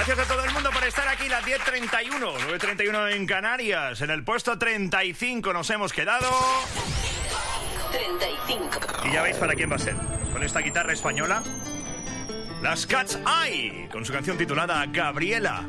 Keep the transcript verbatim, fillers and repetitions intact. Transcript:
Gracias a todo el mundo por estar aquí, las diez treinta y uno, nueve treinta y uno en Canarias. En el puesto treinta y cinco nos hemos quedado. treinta y cinco. Y ya veis para quién va a ser. Con esta guitarra española, las Cat's Eye, con su canción titulada Gabriela.